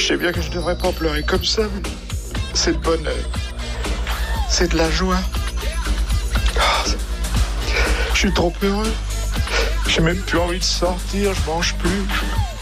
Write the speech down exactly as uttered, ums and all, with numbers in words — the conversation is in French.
Je sais bien que je devrais pas pleurer comme ça, mais c'est de bonheur. C'est de la joie. Oh, je suis trop heureux. J'ai même plus envie de sortir, je mange plus.